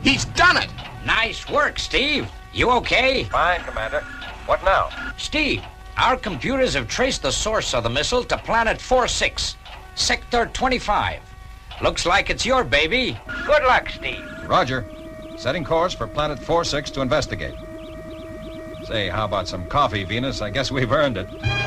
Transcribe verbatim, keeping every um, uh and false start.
He's done it! Nice work, Steve. You okay? Fine, Commander. What now? Steve, our computers have traced the source of the missile to planet four six, Sector twenty-five. Looks like it's your baby. Good luck, Steve. Roger. Setting course for planet four six to investigate. Say, how about some coffee, Venus? I guess we've earned it.